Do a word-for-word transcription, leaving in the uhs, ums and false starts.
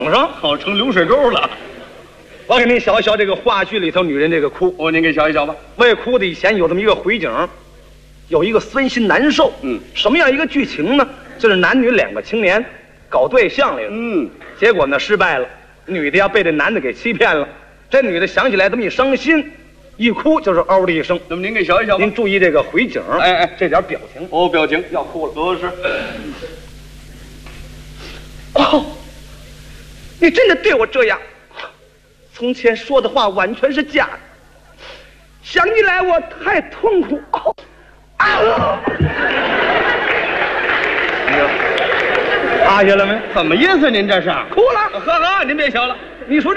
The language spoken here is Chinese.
上， 好成流水沟了。 我给您学一学这个话剧里头女人这个哭。 哦，您给学一学吧。 为哭的以前有这么一个回景，有一个酸心难受。 嗯， 什么样一个剧情呢？就是男女两个青年搞对象来了。 嗯， 结果呢失败了，女的呀被这男的给欺骗了。这女的想起来这么一伤心，一哭就是嗷的一声。 那么您给学一学吧。 您注意这个回景， 哎哎， 这点表情。 哦，表情要哭了。 都是。 哦，你真的对我这样？从前说的话完全是假的，想起来我太痛苦。哦，啊！哎呀，趴下了没？ 怎么意思？您这是？ 哭了。 呵呵，您别学了。 你说这。